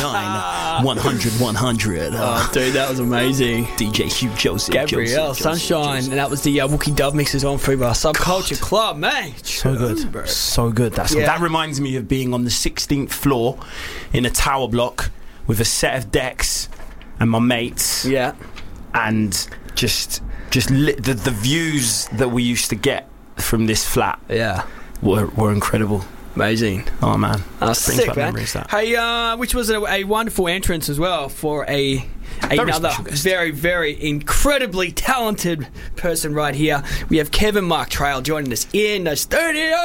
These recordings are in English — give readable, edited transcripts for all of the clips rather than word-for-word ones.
99 100 100. Oh, dude, that was amazing. DJ Hugh Joseph. Gabrielle Sunshine, and that was the Wookie Dove mixes on Freebar Subculture Club, man. So good, bro. So good. That reminds me of being on the 16th floor in a tower block with a set of decks and my mates. Yeah, and just the views that we used to get from this flat. Yeah, were incredible. Amazing. Oh man, sick, man. Memories, that. Hey, which was a wonderful entrance as well for another very, very incredibly talented person right here. We have Kevin Mark Trail joining us in the studio.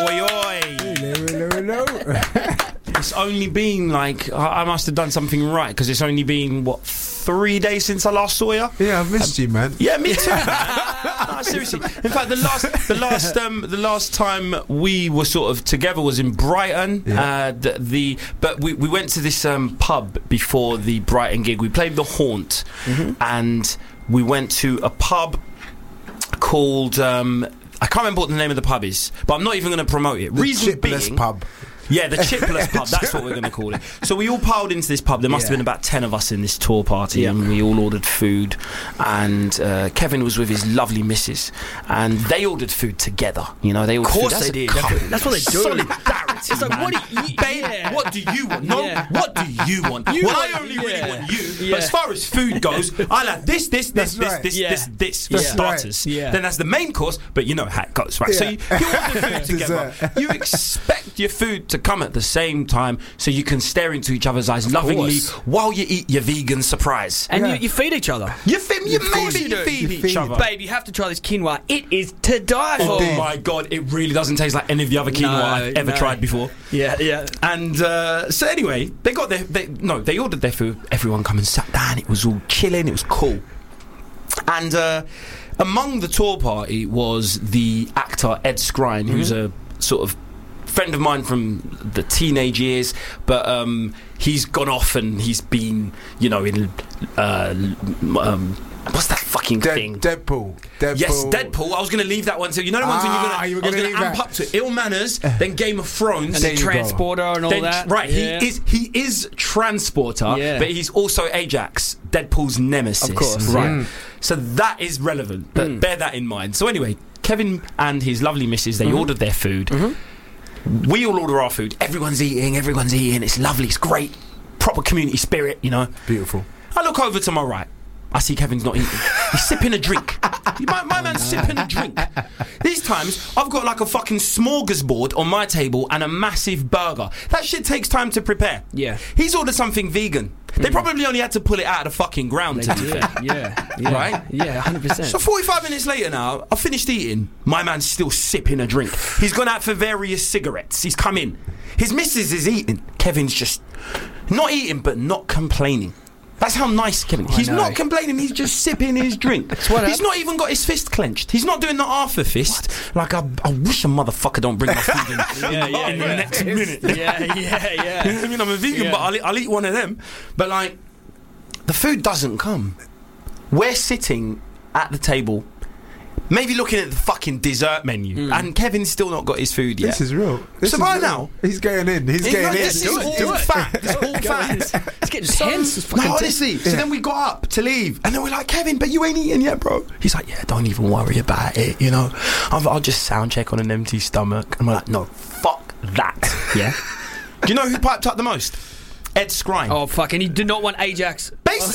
Hello. It's only been I must have done something right, because it's only been 3 days since I last saw you. Yeah, I've missed you, man. Yeah, me too. No, seriously. In fact, the last time we were sort of together was in Brighton. Yeah. But we went to this pub before the Brighton gig. We played the Haunt, and we went to a pub called I can't remember what the name of the pub is, but I'm not even going to promote it. The Reason Chipless being, pub. Yeah, the Chipless pub, that's what we're going to call it. So we all piled into this pub. There must have been about 10 of us in this tour party, and we all ordered food, and Kevin was with his lovely missus, and they ordered food together. They ordered of course food. they did. That's what they do. Solidarity. It's like, man. what do you, babe, what do you want? No, what do you want? I only really want you. But as far as food goes, I'll have this for starters. Right. Then that's the main course, but you know how it goes, right? So you order food together. You expect your food to come at the same time, so you can stare into each other's eyes lovingly while you eat your vegan surprise. And you feed each other. You feed each other. Babe, you have to try this quinoa. It is to die for. Oh my god, it really doesn't taste like any of the other quinoa I've ever tried before. Yeah. And so anyway, they ordered their food. Everyone come and sat down. It was all chilling. It was cool. And among the tour party was the actor Ed Skrein, who's a sort of friend of mine from the teenage years, but he's gone off and he's been, in what's that fucking thing? Deadpool. Yes, Deadpool. I was going to leave that one. So the ones when you're going to amp up to Ill Manners, then Game of Thrones, and the Transporter and all that. Right, he is Transporter, but he's also Ajax, Deadpool's nemesis. Of course, right. So that is relevant. But bear that in mind. So anyway, Kevin and his lovely missus, they ordered their food. We all order our food. Everyone's eating. It's lovely. It's great. Proper community spirit, Beautiful. I look over to my right. I see Kevin's not eating. He's sipping a drink. My man's sipping a drink. These times, I've got like a fucking smorgasbord on my table and a massive burger. That shit takes time to prepare. Yeah. He's ordered something vegan. They probably only had to pull it out of the fucking ground to do it. Yeah. Right? Yeah, 100%. So 45 minutes later now, I've finished eating. My man's still sipping a drink. He's gone out for various cigarettes. He's come in. His missus is eating. Kevin's just not eating, but not complaining. That's how nice Kevin is. He's not complaining, he's just sipping his drink. He's not even got his fist clenched. He's not doing the half a fist. Like, I wish a motherfucker don't bring my food in the next minute. Yeah. I mean, I'm a vegan, but I'll eat one of them. But, like, the food doesn't come. We're sitting at the table, maybe looking at the fucking dessert menu, and Kevin's still not got his food yet. This is real. So by now, he's getting in. It's all fact. It's all fact. It's getting tense. No, honestly. So then we got up to leave, and then we're like, Kevin, but you ain't eating yet, bro. He's like, yeah, don't even worry about it. I'll just sound check on an empty stomach. And we're like, no, fuck that. Yeah. Do you know who piped up the most? Ed Skrein. Oh fuck! And he did not want Ajax.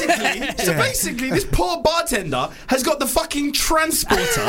Basically, this poor bartender has got the fucking Transporter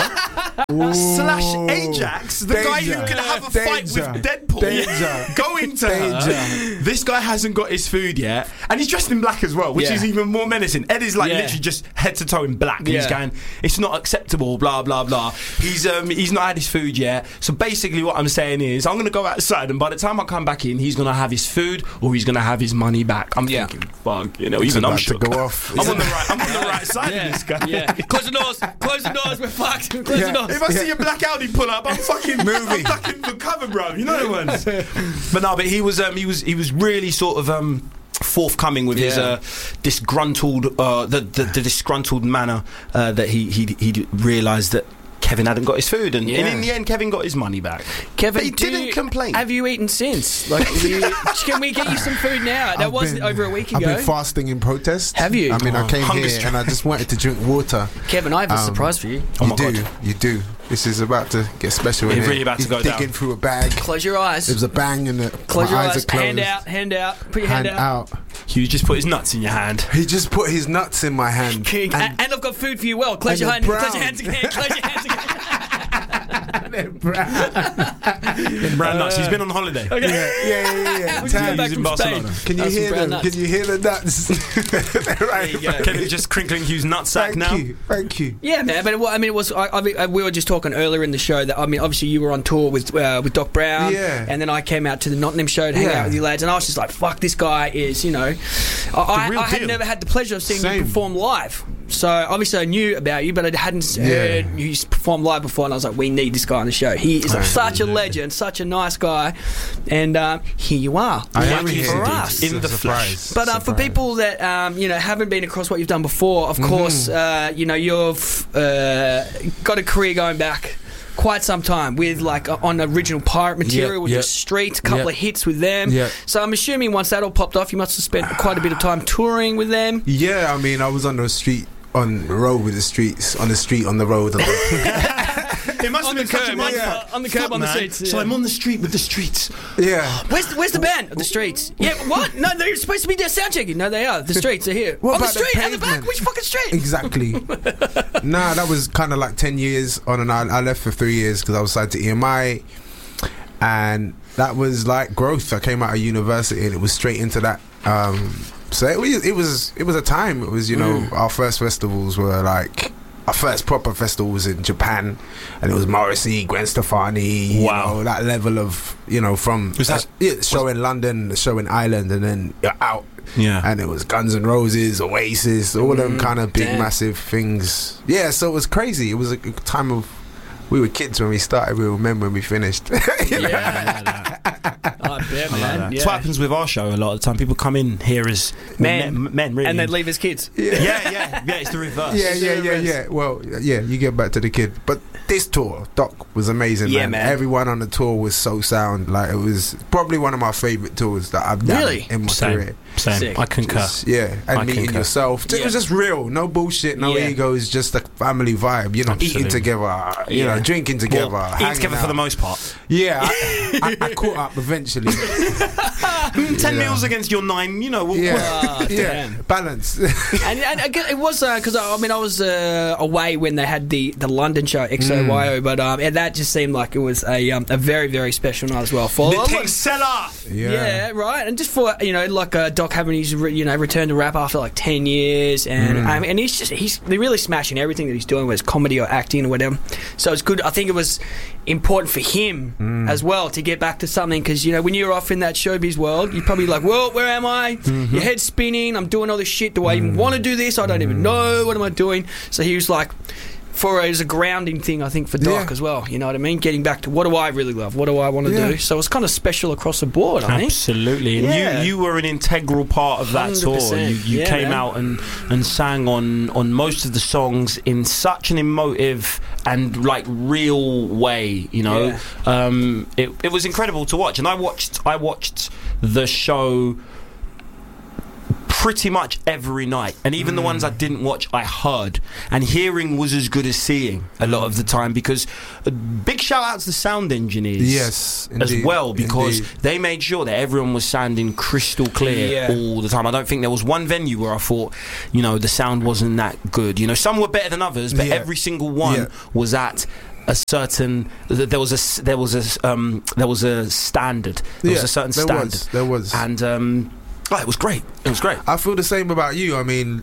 slash Ajax, the guy who can have a fight with Deadpool, going to her. This guy hasn't got his food yet, and he's dressed in black as well, which is even more menacing. Ed is like literally just head to toe in black. He's going, it's not acceptable, blah blah blah. He's not had his food yet. So basically, what I'm saying is, I'm gonna go outside, and by the time I come back in, he's gonna have his food or he's gonna have his money back. I'm thinking, fuck, even I'm shook. Go off. I'm on the right side of this guy. Yeah. Close the doors, we're fucked. Close the doors. If I see a black Audi pull up, I'm fucking moving. I'm ducking for cover, bro. You know the ones. But he was really sort of forthcoming with his disgruntled the disgruntled manner that he realised that Kevin hadn't got his food, and in the end, Kevin got his money back. Kevin, but he didn't complain. Have you eaten since? Like, can we get you some food now? That was over a week ago. I've been fasting in protest. Have you? I mean, I came here and I just wanted to drink water. Kevin, I have a surprise for you. You do. This is about to get special. It's really about to go down. Digging through a bag. Close your eyes. There was a bang and close your eyes. Are closed. Hand out. Put your hand out. Hugh just put his nuts in your hand. He just put his nuts in my hand. And I've got food for you. Well, close your hand. Close your hands again. Close your hands again. Brown nuts. He's been on holiday. Okay. Yeah. He's in Barcelona. Can you hear them? Can you hear the nuts? Right. Kevin just crinkling Hugh's nutsack now. Thank you. Yeah, man. But it was. We were just talking earlier in the show that obviously you were on tour with Doc Brown. Yeah. And then I came out to the Nottingham show to hang out with you lads, and I was just like, "Fuck, this guy is." I had never had the pleasure of seeing you perform live. So obviously I knew about you, but I hadn't heard you perform live before, and I was like, we need this guy on the show. He is such a legend, such a nice guy, and here you are. I am here for us in the flesh. But for people that haven't been across what you've done before, of course, you've got a career going back quite some time with on original Pirate material with the Streets, a couple of hits with them. So I'm assuming once that all popped off, you must have spent quite a bit of time touring with them. Yeah, I mean, I was on the street, on the road with the Streets, on the street, on the road. It must have been such a on the curb, on the streets. So I'm on the street with the Streets. Yeah. Where's the band? The Streets. Yeah, what? No, they're supposed to be there sound checking. No, they are. The Streets are here. What on about the street, the at the back. Which fucking street? Exactly. Nah, that was kind of like 10 years on, and I left for 3 years because I was signed to EMI, and that was like growth. I came out of university and it was straight into that. So it was a time. It was our first festivals were like. Our first proper festival was in Japan, and it was Morrissey, Gwen Stefani. Wow, that level of from show in London, the show in Ireland, and then you're out. Yeah, and it was Guns N' Roses, Oasis, all them kind of big, massive things. Yeah, so it was crazy. It was a time of. We were kids when we started. We were men when we finished. That's what happens with our show a lot of the time. People come in here as men really, and they leave as kids. Yeah. It's the reverse. Yeah. Well, you get back to the kid. But this tour, Doc, was amazing. Man. Everyone on the tour was so sound. Like, it was probably one of my favourite tours that I've done in my career. Same. Sick. I concur. And meeting yourself. It was just real. No bullshit, no egos, just a family vibe. Eating together, drinking together. Eating together for the most part. Yeah, I caught up eventually. 10 meals against your 9, balance. and it was because I was away when they had the London show XOYO, but that just seemed like it was a very, very special night as well for the King Seller. Yeah, right. And just for Doc having his return to rap after like 10 years, and and they're really smashing everything that he's doing, whether it's comedy or acting or whatever. So it's good. I think it was important for him as well to get back to something, because when you're off in that showbiz world, you're probably like, well, where am I? Your head's spinning. I'm doing all this shit. Do I even want to do this? I don't even know. What am I doing? So he was like, for it as a grounding thing, I think, for Doc as well. You know what I mean? Getting back to what do I really love? What do I want to do? So it's kind of special across the board, I think. Absolutely. And you were an integral part of that 100%. Tour. You came out and sang on most of the songs in such an emotive and like real way, It was incredible to watch. And I watched the show pretty much every night, and even the ones I didn't watch, I heard, and hearing was as good as seeing a lot of the time, because big shout out to the sound engineers as well, because they made sure that everyone was sounding crystal clear all the time. I don't think there was one venue where I thought the sound wasn't that good. Some were better than others, but every single one was at a certain. There was a standard. There was a certain standard. There was. And it was great. I feel the same about you. I mean,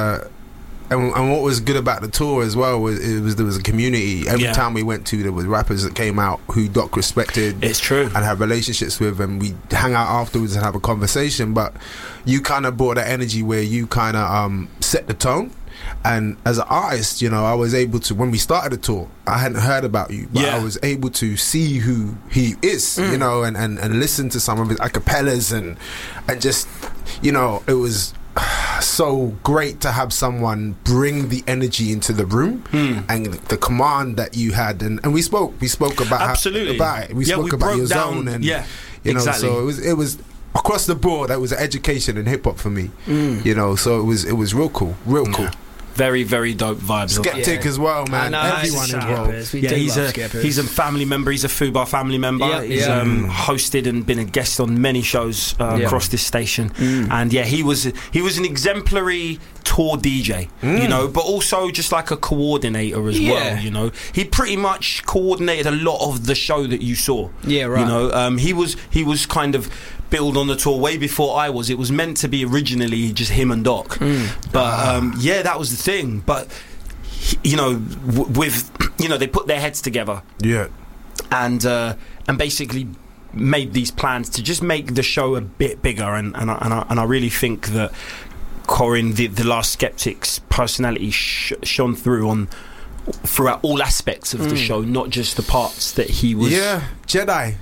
and what was good about the tour as well was there was a community. Every time we went to, there was rappers that came out who Doc respected. It's true. And had relationships with, and we hang out afterwards and have a conversation. But you kind of brought that energy where you kind of set the tone. And as an artist, I was able to, when we started the tour, I hadn't heard about you, but I was able to see who he is, and listen to some of his acapellas and just, it was so great to have someone bring the energy into the room and the command that you had, and we spoke about absolutely about it. We spoke about your zone, and you know, so it was across the board. That was an education in hip hop for me, you know. So it was real cool. Very, very dope vibes. Skeptic as well, man. Everyone involved. He's a family member. He's a Fubar family member. He's hosted and been a guest on many shows across this station. And he was an exemplary tour DJ, you know, but also just like a coordinator as well. You know, he pretty much coordinated a lot of the show that you saw. Yeah, right. You know, he was kind of billed on the tour way before I was. It was meant to be originally just him and Doc, but that was the thing. But you know, with you know, they put their heads together, and basically made these plans to just make the show a bit bigger. And I really think that Corin, the Last Skeptic's personality shone through throughout all aspects of the show, not just the parts that he was. Jedi.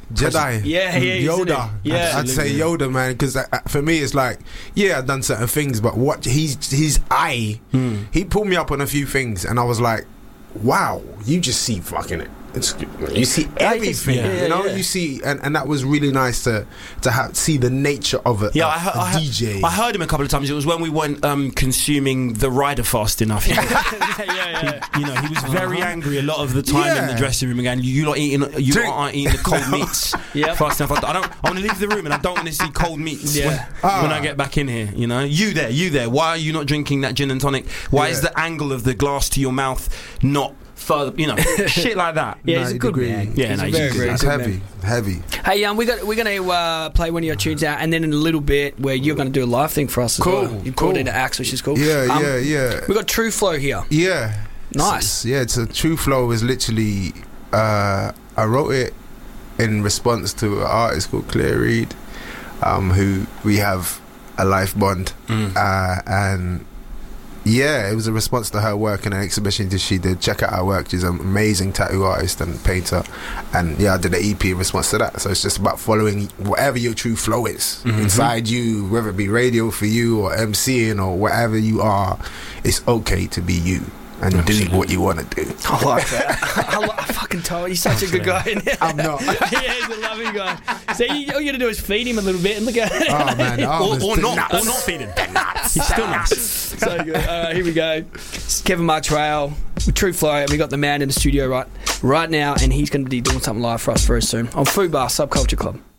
Yoda. I'd say Yoda, man, because for me it's like, I've done certain things, but what his eye, he pulled me up on a few things, and I was like, wow, you just see fucking it. You see everything, you know. You see, and that was really nice to see the nature of it. I DJ. I heard him a couple of times. It was when we weren't consuming the rider fast enough. You know, he was very angry a lot of the time in the dressing room. Again, you aren't eating the cold meats fast enough. I want to leave the room, and I don't want to see cold meats when I get back in here. You know, you there. Why are you not drinking that gin and tonic? Why is the angle of the glass to your mouth not further, you know, shit like that? He's a good man. It's heavy. Hey, we're gonna play one of your tunes out, and then in a little bit where you're gonna do a live thing for us as well. You've called into Axe, which is cool. We got True Flow here. Nice. It's a True Flow is literally I wrote it in response to an artist called Claire Reid, who we have a life bond, and it was a response to her work in an exhibition that she did. Check out her work. She's an amazing tattoo artist and painter, and I did an EP in response to that. So it's just about following whatever your true flow is inside you, whether it be radio for you or MCing or whatever you are. It's okay to be you and do what you want to do. I like that. I fucking told you, he's such a good guy. I'm not. He's a loving guy. So all you got to do is feed him a little bit and look at it. Oh man, or not feed him. He's still nuts. So good. Here we go. It's Kevin Mark Trail with True Flow. We got the man in the studio right now, and he's going to be doing something live for us very soon on Fubar Subculture Club.